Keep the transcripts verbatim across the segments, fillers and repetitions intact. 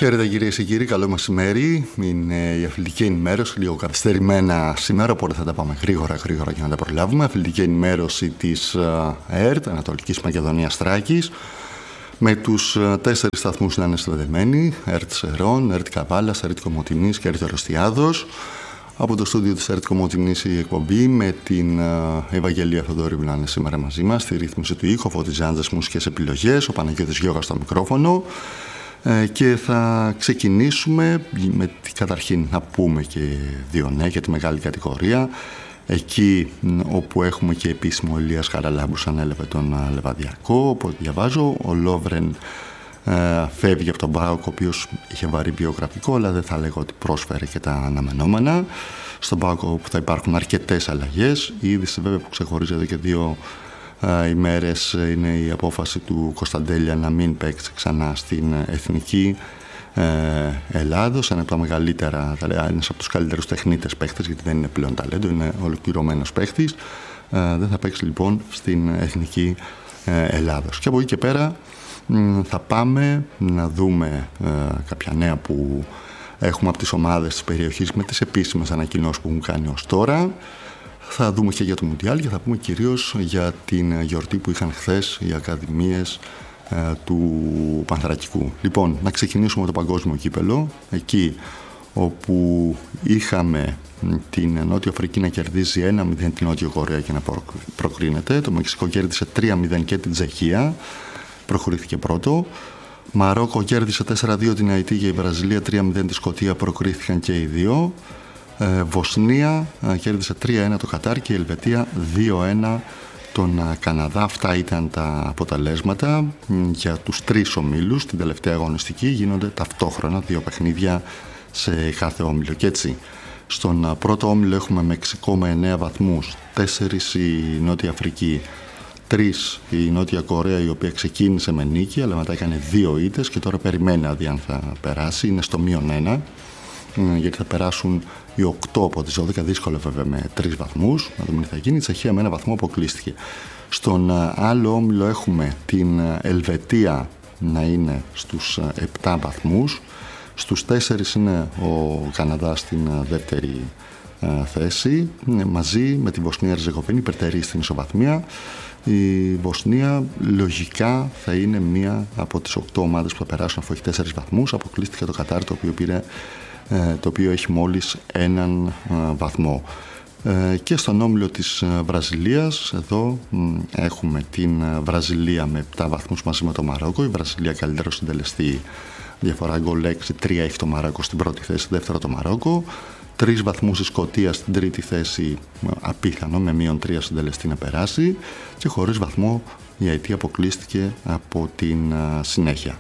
Χαίρετε κυρίες και κύριοι, καλό μεσημέρι. Είναι η αθλητική ενημέρωση, λίγο καθυστερημένα σήμερα, οπότε θα τα πάμε γρήγορα, γρήγορα για να τα προλάβουμε. Αθλητική ενημέρωση της ΕΡΤ, Ανατολικής Μακεδονίας Θράκης, με τους τέσσερις σταθμούς να είναι συνδεδεμένοι: ΕΡΤ Σερών, ΕΡΤ Καβάλας, ΕΡΤ Κομοτηνής και ΕΡΤ Ορεστιάδος. Από το στούντιο της ΕΡΤ Κομοτηνής η εκπομπή με την Ευαγγελία Θοδωρή που να είναι σήμερα μαζί μας, στη ρύθμιση του ήχου, Φώτης Ζάντζας, μουσικές επιλογές, ο Παναγιώτης Γιώργας στο μικρόφωνο. Και θα ξεκινήσουμε με καταρχήν να πούμε και δύο νέα για τη μεγάλη κατηγορία, εκεί όπου έχουμε και επίσημο Ηλίας Χαραλάμπους ανέλαβε τον Λεβαδιακό. Όπως διαβάζω, ο Λόβρεν ε, φεύγει από τον ΠΑΟΚ, ο οποίος είχε βαρύ βιογραφικό, αλλά δεν θα λέγω ότι πρόσφερε και τα αναμενόμενα. Στον ΠΑΟΚ που θα υπάρχουν αρκετές αλλαγές. Η είδηση βέβαια που ξεχωρίζει εδώ και δύο Uh, ημέρες είναι η απόφαση του Κωνσταντέλια να μην παίξει ξανά στην Εθνική uh, Ελλάδος, ένα από τα μεγαλύτερα, ένας από τους καλύτερους τεχνίτες παίχτες, γιατί δεν είναι πλέον ταλέντο, είναι ολοκληρωμένος παίχτης. Uh, δεν θα παίξει λοιπόν στην Εθνική uh, Ελλάδος. Και από εκεί και πέρα um, θα πάμε να δούμε uh, κάποια νέα που έχουμε από τις ομάδες της περιοχής με τις επίσημες ανακοινώσεις που έχουν κάνει ως τώρα. Θα δούμε και για το Μουντιάλ και θα πούμε κυρίως για την γιορτή που είχαν χθες οι ακαδημίες ε, του Πανθρακικού. Λοιπόν, να ξεκινήσουμε με το παγκόσμιο κύπελο, εκεί όπου είχαμε την Νότια Αφρική να κερδίζει ένα μηδέν την Νότια Κορέα και να προκρίνεται. Το Μεξικό κέρδισε τρία μηδέν και την Τσεχία, προχωρήθηκε πρώτο. Μαρόκο κέρδισε τέσσερα δύο την Αϊτή και η Βραζιλία τρία μηδέν τη Σκωτία, προκρίθηκαν και οι δύο. Ε, Βοσνία ε, κέρδισε τρία ένα το Κατάρ και η Ελβετία δύο ένα τον ε, Καναδά. Αυτά ήταν τα αποτελέσματα ε, για τους τρεις ομίλους. Την τελευταία αγωνιστική γίνονται ταυτόχρονα δύο παιχνίδια σε κάθε όμιλο. Και έτσι, στον ε, πρώτο όμιλο έχουμε Μεξικό με εννέα βαθμούς, τέσσερις η Νότια Αφρική, τρεις η Νότια Κορέα, η οποία ξεκίνησε με νίκη αλλά μετά έκανε δύο ήττες και τώρα περιμένει να δει αν θα περάσει. Είναι στο μείον ένα, γιατί θα περάσουν οι οκτώ από τις δώδεκα, δύσκολα βέβαια με τρεις βαθμούς. Να δούμε τι θα γίνει. Η Τσεχία με ένα βαθμό αποκλείστηκε. Στον άλλο όμιλο έχουμε την Ελβετία να είναι στους επτά βαθμούς. Στους τέσσερις είναι ο Καναδάς στην δεύτερη θέση, μαζί με την Βοσνία Ριζεγοβίνη, υπερτερεί στην ισοβαθμία. Η Βοσνία λογικά θα είναι μία από τις οκτώ ομάδες που θα περάσουν, αφού έχει τέσσερις βαθμούς. Αποκλείστηκε το Κατάρ, το οποίο πήρε το οποίο έχει μόλις έναν βαθμό. Και στον όμιλο της Βραζιλίας, εδώ έχουμε την Βραζιλία με επτά βαθμούς μαζί με το Μαρόκο. Η Βραζιλία καλύτερο συντελεστή, διαφορά γκολ έξι τρία έχει το Μαρόκο στην πρώτη θέση, δεύτερο το Μαρόκο. Τρεις βαθμούς η Σκωτία στην τρίτη θέση, απίθανο με μείον τρία συντελεστή να περάσει. Και χωρίς βαθμό η Αϊτή αποκλείστηκε από την συνέχεια.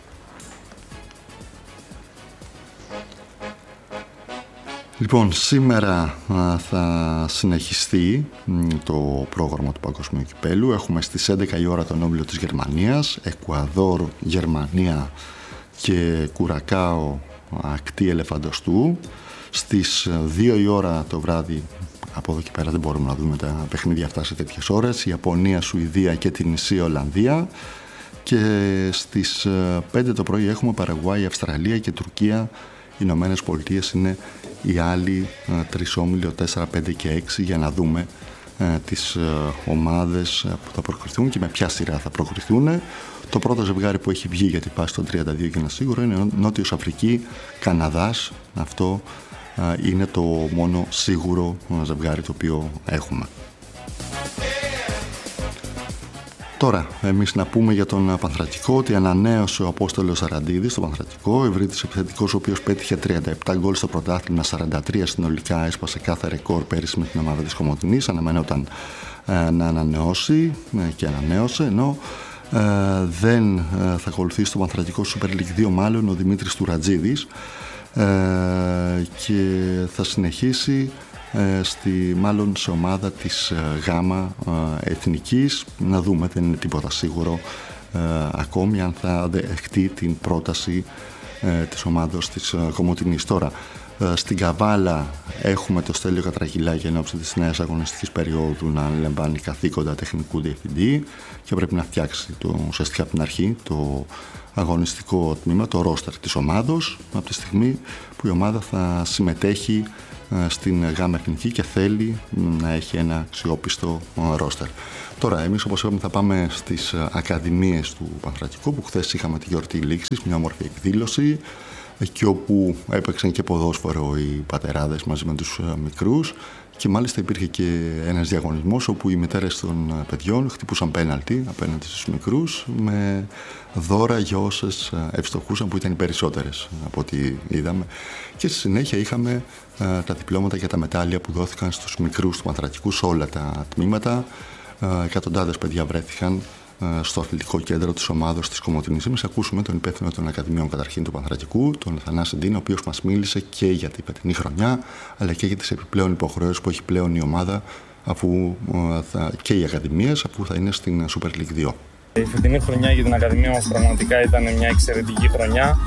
Λοιπόν, σήμερα α, θα συνεχιστεί το πρόγραμμα του Παγκοσμίου Κυπέλου. Έχουμε στις έντεκα η ώρα τον όμιλο της Γερμανίας, Εκουαδόρ, Γερμανία και Κουρακάο, ακτή Ελεφαντοστού. Στις δύο η ώρα το βράδυ, από εδώ και πέρα δεν μπορούμε να δούμε τα παιχνίδια αυτά σε τέτοιες ώρες, Ιαπωνία, Σουηδία και την νησί Ολλανδία. Και στις πέντε το πρωί έχουμε Παραγουάη, Αυστραλία και Τουρκία. Οι Ηνωμένες Πολιτείες είναι οι άλλοι ε, τρεις όμιλοι, τέσσερα, πέντε και έξι, για να δούμε ε, τις ε, ομάδες που θα προκριθούν και με ποια σειρά θα προκριθούν. Το πρώτο ζευγάρι που έχει βγει για την πάση των τριάντα δύο και ένα σίγουρο είναι Νότιος Αφρική, Καναδάς. Αυτό ε, είναι το μόνο σίγουρο ζευγάρι το οποίο έχουμε. Τώρα, εμείς να πούμε για τον Πανθρακικό ότι ανανέωσε ο Απόστολος Αραντίδης στον Πανθρακικό, ευρύτης επιθετικός, ο οποίος πέτυχε τριάντα επτά γκολ στο πρωτάθλημα, σαράντα τρία συνολικά, έσπασε κάθε ρεκόρ πέρυσι με την ομάδα της Κομοτηνής. Αναμένονταν ε, να ανανεώσει ε, και ανανέωσε, ενώ ε, δεν ε, θα ακολουθήσει στο Πανθρακικό Super League δύο μάλλον ο Δημήτρης Τουρατζίδης ε, και θα συνεχίσει Ε, στη, μάλλον σε ομάδα της ε, ΓΑΜΑ ε, Εθνικής. Να δούμε, δεν είναι τίποτα σίγουρο ε, ακόμη αν θα δεχτεί την πρόταση ε, της ομάδος της ε, Κομοτηνής. Τώρα, Στην Καβάλα έχουμε το Στέλιο Κατρακυλάκη εν ώψη της νέας αγωνιστικής περίοδου να αναλαμβάνει καθήκοντα τεχνικού διευθυντή και πρέπει να φτιάξει το, ουσιαστικά από την αρχή το αγωνιστικό τμήμα, το ρόστερ της ομάδος, από τη στιγμή που η ομάδα θα συμμετέχει στην ΓΑΜΑ Εθνική και θέλει να έχει ένα αξιόπιστο ρόστερ. Τώρα, εμείς όπως είπαμε θα πάμε στις ακαδημίες του Πανθρακικού, που χθες είχαμε τη γιορτή λήξης, μια όμορφη εκδήλωση, εκεί όπου έπαιξαν και ποδόσφαιρο οι πατεράδες μαζί με τους μικρούς και μάλιστα υπήρχε και ένας διαγωνισμός όπου οι μητέρες των παιδιών χτυπούσαν πέναλτι απέναντι στους μικρούς με δώρα για όσες ευστοχούσαν, που ήταν οι περισσότερες από ό,τι είδαμε. Και στη συνέχεια είχαμε τα διπλώματα και τα μετάλλια που δόθηκαν στους μικρούς του Πανθρακικού σε όλα τα τμήματα. Εκατοντάδες παιδιά βρέθηκαν στο αθλητικό κέντρο της ομάδος της Κομοτηνής. Εμείς ακούσουμε τον υπεύθυνο των Ακαδημιών καταρχήν του Πανθρακικού, τον Θανάση Ντίνα, ο οποίος μας μίλησε και για την φετινή χρονιά, αλλά και για τις επιπλέον υποχρεώσεις που έχει πλέον η ομάδα, αφού θα, και οι Ακαδημίες, αφού θα είναι στην Super League δύο. Η φετινή χρονιά για την Ακαδημία μας πραγματικά ήταν μια εξαιρετική χρονιά.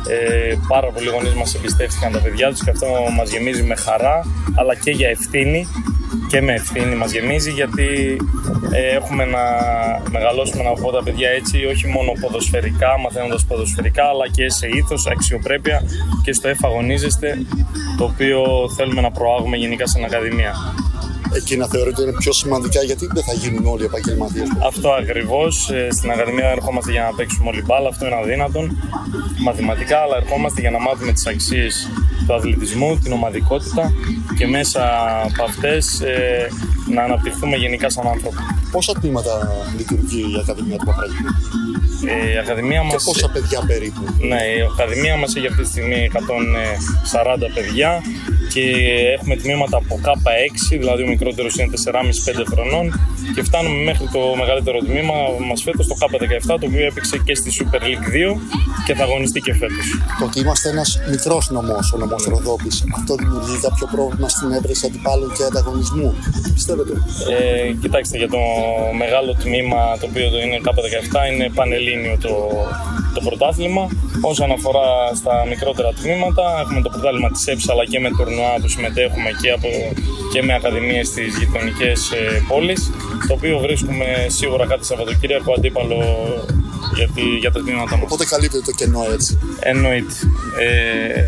Ε, πάρα πολλοί γονείς μας εμπιστεύτηκαν τα παιδιά τους και αυτό μας γεμίζει με χαρά, αλλά και για ευθύνη. Και με ευθύνη μας γεμίζει, γιατί ε, έχουμε να μεγαλώσουμε από τα παιδιά έτσι, όχι μόνο ποδοσφαιρικά, μαθαίνοντας ποδοσφαιρικά, αλλά και σε ήθος, αξιοπρέπεια και στο εφαγωνίζεστε, το οποίο θέλουμε να προάγουμε γενικά στην Ακαδημία. Εκείνα θεωρείται είναι πιο σημαντικά, γιατί δεν θα γίνουν όλοι επαγγελματίες. Αυτό ακριβώς. Στην Ακαδημία ερχόμαστε για να παίξουμε όλη μπάλα, αυτό είναι αδύνατον μαθηματικά, αλλά ερχόμαστε για να μάθουμε τις αξίες του αθλητισμού, την ομαδικότητα και μέσα από αυτές ε, να αναπτυχθούμε γενικά σαν άνθρωποι. Πόσα τμήματα λειτουργεί η Ακαδημία του Πανθρακικού? Ε, η Ακαδημία μας... Και πόσα παιδιά περίπου? Ναι, η Ακαδημία μας έχει αυτή τη στιγμή εκατόν σαράντα παιδιά και έχουμε τμήματα από κάπα έξι, δηλαδή ο μικρότερος είναι τεσσεράμισι πέντε χρονών, και φτάνουμε μέχρι το μεγαλύτερο τμήμα μας φέτος, το κάπα δεκαεπτά, το οποίο έπαιξε και στη Super League δύο και θα αγωνιστεί και φέτος. Το ότι είμαστε ένας μικρός νομός, ο νομός Ροδόπης, αυτό δημιουργεί κάποιο πρόβλημα στην έβρεση αντιπάλων και ανταγωνισμού? Τι πιστεύετε? Ε, κοιτάξτε, για το μεγάλο τμήμα, το οποίο είναι κάπα δεκαεπτά, είναι πανελλήνιο το, το πρωτάθλημα. Όσον αφορά στα μικρότερα τμήματα, έχουμε το πρωτάθλημα της ΕΠΣ, αλλά και με τουρνουά που συμμετέχουμε και, από, και με ακαδημίες στις γειτονικές ε, πόλεις, το οποίο βρίσκουμε σίγουρα κάθε Σαββατοκύριακο αντίπαλο για, τη, για τα τμήματα μας. Οπότε καλύπτεται το κενό έτσι? Εννοείται. Ε,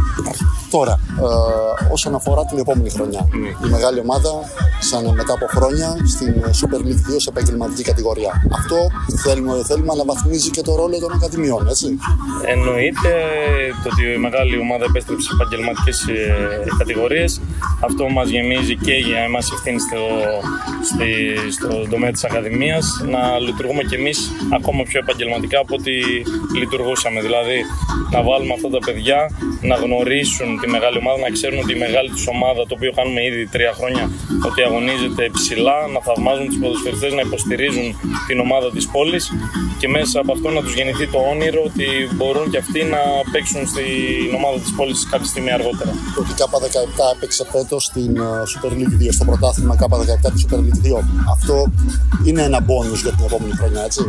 Τώρα, ε, όσον αφορά την επόμενη χρονιά, mm. η μεγάλη ομάδα, σαν μετά από χρόνια, στην Super League δύο σε επαγγελματική κατηγορία. Αυτό θέλουμε, θέλουμε, αναβαθμίζει και το ρόλο των ακαδημιών, έτσι? Εννοείται το ότι η μεγάλη ομάδα επέστρεψε σε επαγγελματικές ε, κατηγορίες. Αυτό μας γεμίζει και για εμάς ευθύνη στο, στη, στον τομέα της Ακαδημίας, να λειτουργούμε κι εμείς ακόμα πιο επαγγελματικά από ό,τι λειτουργούσαμε. Δηλαδή, να βάλουμε αυτά τα παιδιά να γνωρίσουν τη μεγάλη ομάδα, να ξέρουν ότι η μεγάλη τους ομάδα, το οποίο κάνουμε ήδη τρία χρόνια, ότι αγωνίζεται ψηλά, να θαυμάζουν τους ποδοσφαιριστές, να υποστηρίζουν την ομάδα της πόλης και μέσα από αυτό να τους γεννηθεί το όνειρο ότι μπορούν και αυτοί να παίξουν στην ομάδα της πόλης κάποια στιγμή αργότερα. Το ότι κάπα δεκαεπτά έπαιξε φέτος στην Super League δύο, στο πρωτάθλημα κάπα δεκαεπτά της Super League δύο, αυτό είναι ένα μπόνους για την επόμενη χρονιά, έτσι?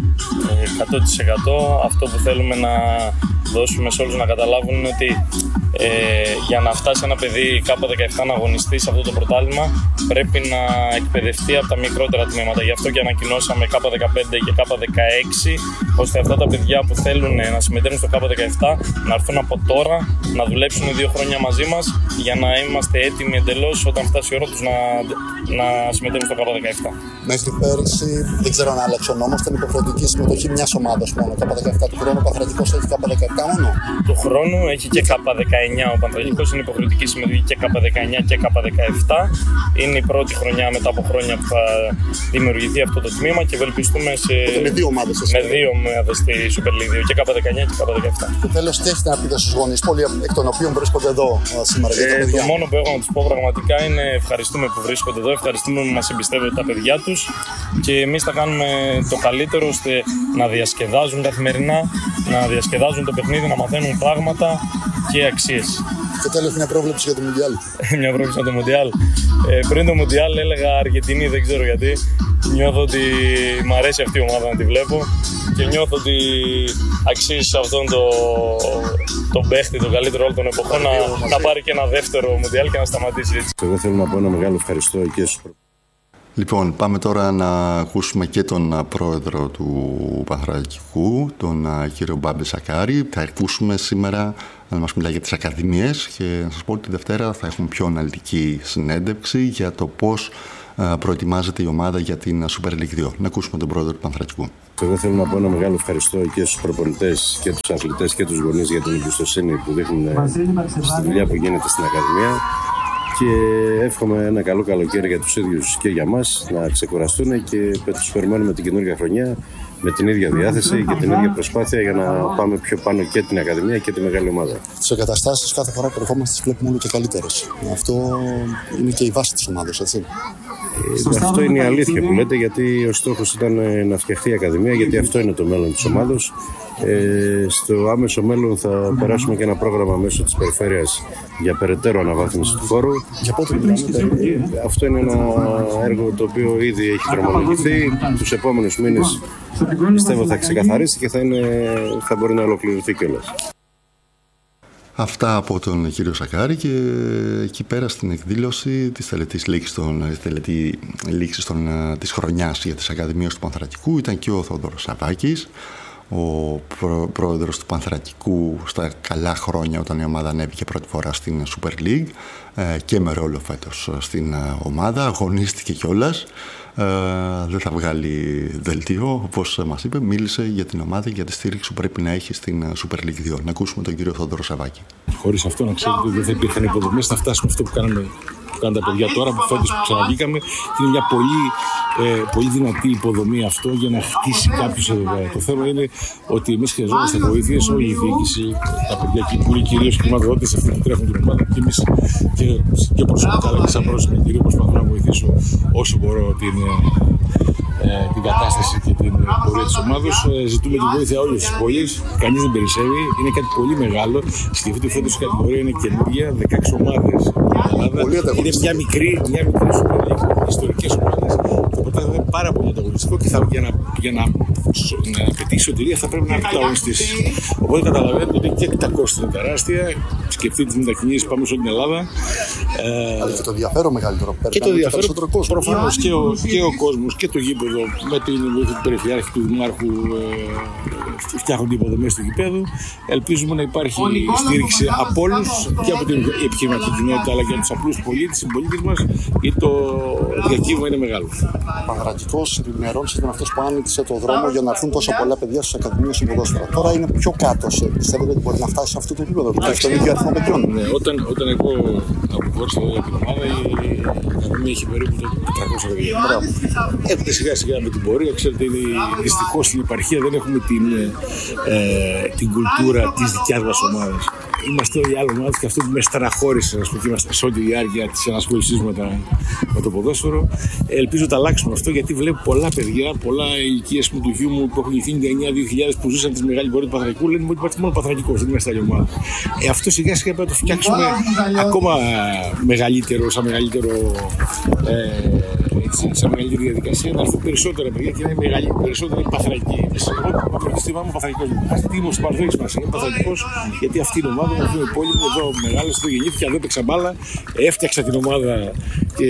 εκατό τοις εκατό. Αυτό που θέλουμε να δώσουμε σε όλους να καταλάβουν είναι ότι ε, για να φτάσει ένα παιδί κάπα δεκαεπτά να αγωνιστεί σε αυτό το πρωτάθλημα, πρέπει να εκπαιδευτεί από τα μικρότερα τμήματα. Γι' αυτό και ανακοινώσαμε κάπα δεκαπέντε και κάπα δεκαέξι, ώστε αυτά τα παιδιά που θέλουν να συμμετέχουν στο κάπα δεκαεπτά να έρθουν από τώρα, να δουλέψουν δύο χρόνια μαζί μας, για να είμαστε έτοιμοι εντελώς όταν φτάσει η ώρα τους να, να συμμετέχουν στο κάπα δεκαεπτά. Μέχρι πέρυσι, δεν ξέρω αν άλλαξε ο νόμος, ήταν υποχρεωτική συμμετοχή μιας ομάδας μόνο. κάπα δεκαεπτά του χρόνου, ο Πανθρακικός έχει κάπα δεκαεπτά μόνο. Του χρόνου έχει και κάπα δεκαεννιά. Ο Πανθρακικός είναι υποχρεωτική συμμετοχή και κάπα δεκαεννιά και κάπα δεκαεπτά. Είναι η πρώτη χρονιά μετά από χρόνια που θα δημιουργηθεί αυτό το τμήμα και ευελπιστούμε σε... με δύο ομάδες. Με δύο ομάδες στη Super League δύο, και κάπα δεκαεννιά και κάπα δεκαεπτά. Και τέλος, τι έχετε να πείτε στους γονείς, πολλοί εκ των οποίων βρίσκονται εδώ σήμερα? Ε, το μόνο που έχω να τους πω πραγματικά είναι ευχαριστούμε που βρίσκονται εδώ, ευχαριστούμε που μας εμπιστεύονται τα παιδιά τους και εμείς θα κάνουμε το καλύτερο ώστε να διασκεδάζουν καθημερινά, να διασκεδάζουν το παιχνίδι, να μαθαίνουν πράγματα και αξίες. Και τέλος, μια πρόβλεψη για το Μουντιάλ. Μια πρόβλεψη για το Μουντιάλ. Ε, πριν το Μουντιάλ έλεγα Αργεντινή, δεν ξέρω γιατί. Νιώθω ότι μου αρέσει αυτή η ομάδα να τη βλέπω. και νιώθω ότι αξίζει σε αυτόν τον το παίχτη, τον καλύτερο όλων των εποχών, να, να πάρει και ένα δεύτερο Μουντιάλ και να σταματήσει έτσι. Εγώ θέλω να πω ένα μεγάλο ευχαριστώ και στους. Λοιπόν, πάμε τώρα να ακούσουμε και τον πρόεδρο του Πανθρακικού, τον κύριο Μπάμπη Σακάρη. Θα ακούσουμε σήμερα να μας μιλάει για τις ακαδημίες και να σας πω ότι τη Δευτέρα θα έχουμε πιο αναλυτική συνέντευξη για το πώς προετοιμάζεται η ομάδα για την Super League δύο. Να ακούσουμε τον πρόεδρο του Πανθρακικού. Εγώ θέλω να πω ένα μεγάλο ευχαριστώ και στους προπονητές και τους αθλητές και τους γονείς για την εμπιστοσύνη που δείχνουν στη δουλειά που γίνεται στην Ακαδημία. Και εύχομαι ένα καλό καλοκαίρι για τους ίδιους και για μας, να ξεκουραστούν και τους περιμένουμε την καινούργια χρονιά με την ίδια διάθεση και την ίδια προσπάθεια για να πάμε πιο πάνω και την Ακαδημία και τη μεγάλη ομάδα. Τις εγκαταστάσεις κάθε φορά που ερχόμαστε τις βλέπουμε όλο και καλύτερες. Αυτό είναι και η βάση της ομάδας, έτσι. Ε, αυτό είναι η αλήθεια που λέτε, γιατί ο στόχος ήταν να φτιαχτεί η Ακαδημία, γιατί αυτό είναι το μέλλον της ομάδας. Ε, στο άμεσο μέλλον θα περάσουμε και ένα πρόγραμμα μέσω της περιφέρειας για περαιτέρω αναβάθμιση του χώρου. Για πότε μιλάμε? Αυτό είναι ένα έργο το οποίο ήδη έχει δρομολογηθεί. Τους επόμενους μήνες πιστεύω θα ξεκαθαρίσει και θα, είναι, θα μπορεί να ολοκληρωθεί κιόλας. Αυτά από τον κύριο Σακάρη, και εκεί πέρα στην εκδήλωση της τελετής λήξης, των, τελετή λήξης των, της χρονιάς για τις Ακαδημίες του Πανθρακικού ήταν και ο Θόδωρος Σαββάκης, ο πρό, πρόεδρος του Πανθρακικού στα καλά χρόνια όταν η ομάδα ανέβηκε πρώτη φορά στην Super League και με ρόλο φέτος στην ομάδα, αγωνίστηκε κιόλας. Ε, δεν θα βγάλει δελτίο, όπως μας είπε, μίλησε για την ομάδα, για τη στήριξη που πρέπει να έχει στην Super League δύο. Να ακούσουμε τον κύριο Θόδωρο Σαββάκη. Χωρίς αυτό να ξέρετε ότι δεν θα υπήρχαν υποδομές να φτάσουμε αυτό που κάναμε, που κάνουν τα παιδιά τώρα, που φέτος που ξαναβγήκαμε. Είναι μια πολύ, ε, πολύ δυνατή υποδομή αυτό για να χτίσει κάποιος εδώ πέρα. Το θέμα είναι ότι εμείς χρειαζόμαστε βοήθειες, όλη η διοίκηση, τα παιδιά και οι κυρίως οι ομαδότες αυτοί που τρέχουν την ομάδα. Και εμείς και, και προσωπικά, αλλά και σαν πρόσωπο κυρίως προσπαθώ να βοηθήσω όσο μπορώ την, ε, την κατάσταση και την πορεία της ομάδας. Ε, ζητούμε τη βοήθεια όλες τις πόλεις, κανείς δεν περισσεύει, είναι κάτι πολύ μεγάλο. Σκεφτείτε φέτος η κατηγορία είναι καινούργια, δεκαέξι ομάδες. Είναι μια μικρή, μια μικρή Super League, ιστορικές ομάδες. Το πρωτάθλημα είναι πάρα πολύ ανταγωνιστικό και θα, για να, για να, να πετύχει σωτηρία θα πρέπει να είναι πρωταγωνιστής. Οπότε καταλαβαίνετε ότι και τα κόστη είναι τεράστια. Σκεφτείτε τις μετακινήσεις, πάμε σε όλη την Ελλάδα. Αλλά και το ενδιαφέρον μεγαλύτερο. Και το ενδιαφέρον προφανώς και ο, και ο κόσμος και το γήπεδο με την βοήθεια του Περιφερειάρχη, του Δημάρχου, ε, φτιάχνονται υποδομές του γηπέδου. Ελπίζουμε να υπάρχει στήριξη από όλους και από την επιχειρηματική κοινότητα αλλά και από τους απλούς πολίτες, συμπολίτες μας, γιατί το διακύβημα είναι μεγάλο. Ο Πανθρακικός ενημερώνησε ήταν αυτός που άνοιξε το δρόμο για να έρθουν τόσα πολλά παιδιά στις ακαδημίες του ποδόσφαιρα. Τώρα είναι πιο κάτω. Πιστεύετε ότι μπορεί να φτάσει σε αυτό το επίπεδο, που έχει τον ίδιο αριθμό παιδιών? Ναι, όταν, όταν εγώ αποχώρησα για την ομάδα, η ακαδημία είχε περίπου τριακόσια παιδιά. Έρχεται σιγά σιγά με την πορεία. Ξέρετε, δυστυχώς στην επαρχία δεν έχουμε την, ε, την κουλτούρα της δικιάς μας ομάδας. Είμαστε όλοι άλλοι ομάδες και αυτό που με στεναχώρησε, να πούμε, είμαστε σε όλη τη διάρκεια της ενασχόλησής με, με το ποδόσφαιρο. Ελπίζω να αλλάξουμε αυτό, γιατί βλέπω πολλά παιδιά, πολλά ηλικίες του γιού μου που έχουν γεννηθεί ενενήντα δύο χιλιάδες που ζούσαν τη μεγάλη πορεία του Πανθρακικού, λένε ότι υπάρχει μόνο Πανθρακικός, δεν είμαστε άλλη ομάδα. Ε, αυτό σιγά σιγά πρέπει να το φτιάξουμε ακόμα μεγαλύτερο, σαν μεγαλύτερο. Ε, έτσι, σαν μεγαλύτερη διαδικασία, να έρθουν περισσότερα παιδιά και να είναι μεγαλύτερη, περισσότεροι παθρακοί. Εγώ προτιστήμα είμαι παθρακικός. Αυτή είμαι στο παρδόκι μας, είμαι παθρακικός, γιατί αυτή είναι η ομάδα μου, αυτή είναι η πόλη μου, εδώ μεγάλες, εδώ γεννήθηκα, εδώ παίξα μπάλα, έφτιαξα την ομάδα και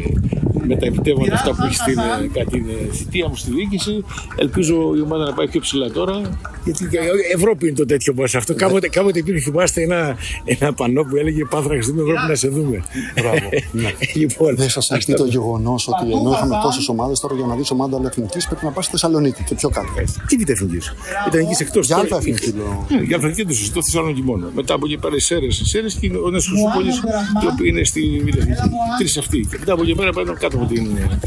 με τα επιτεύγματα αυτά που έχει στην, κατά την θητεία μου στη διοίκηση. Ελπίζω η ομάδα να πάει πιο ψηλά τώρα. Γιατί η Ευρώπη είναι το τέτοιο μας αυτό. Κάποτε, κάποτε υπήρχε, θυμάστε, ένα, ένα πανό που έλεγε Πάθραξ, δούμε Ευρώπη να σε δούμε. Μπράβο. Λοιπόν, δεν σας αρκεί το γεγονός ότι ενώ είχαμε τόσες ομάδες, τώρα για να δεις ομάδα αλεθνικής πρέπει να πας στη Θεσσαλονίκη και πιο κάτω? Τι β' εθνικής. Εθνικής εκτός. Για αλφα εθνική λέω. Για αλφα εθνική το συζητώ στη Θεσσαλονίκη μόνο. Μετά από εκεί πέρα οι Σέρρες, οι Σέρρες και ο Νέος Χρυσούπολης, οι οποίοι είναι στη β' εθνική. Τρεις αυτοί. Και μετά από εκεί πέρα πάνε κάτω από την,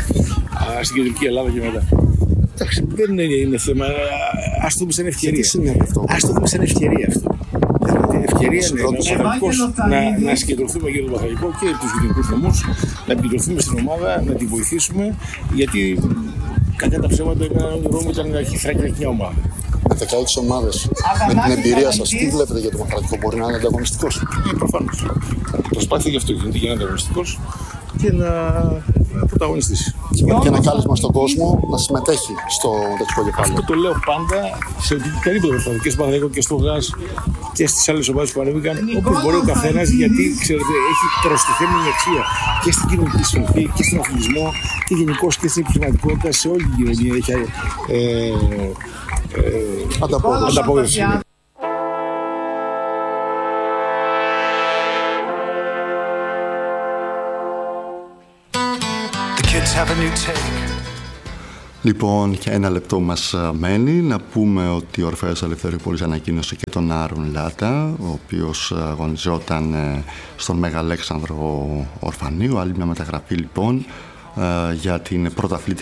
α, στην κεντρική Ελλάδα και μετά. Εντάξει, δεν είναι, είναι θέμα. Ας το δούμε σαν ευκαιρία. Τι σημαίνει αυτό? Ας το δούμε σαν ευκαιρία αυτό. Την ευκαιρία είναι να, να συγκεντρωθούμε για τον Πανθρακικό και τους γειτονικούς νομούς, να επικεντρωθούμε στην ομάδα, να τη βοηθήσουμε, γιατί κατά τα ψέματα ένα όνειρό μου ήταν να έχει Θράκη μια ομάδα. Με δεκαέξι ομάδες, με την εμπειρία σας, τι βλέπετε για τον Πανθρακικό? Μπορεί να είναι ανταγωνιστικός? Ε, προφανώς. Προσπάθεια γι' αυτό γίνεται, για να είναι ανταγωνιστικός και να πρωταγωνιστής. Σημαίνει και ένα κάλεσμα στον κόσμο να συμμετέχει στο μεταξικό κεφάλαιο. Αυτό το λέω πάντα σε οποιαδήποτε προσπάθεια, και στο Παναθηναϊκό και στο ΓΑΣ και στις άλλες ομάδες που ανέβηκαν, όπως μπορεί ο καθένας, γιατί ξέρετε, έχει προστιθέμενη αξία και στην κοινωνική συνοχή και στον αθλητισμό και γενικώς και στην επιχειρηματικότητα, σε όλη την κοινωνία έχει ε, ε, Ανταπόδοση. ανταπόδοση. Λοιπόν, και ένα λεπτό μας μένει να πούμε ότι ο Ορφέας Ελευθεριούπολης ανακοίνωσε και τον Άρον Λάτα, ο οποίος αγωνιζόταν στον Μέγα Αλέξανδρο Ορφανείο. Άλλη μια μεταγραφή λοιπόν για την πρωταθλήτρια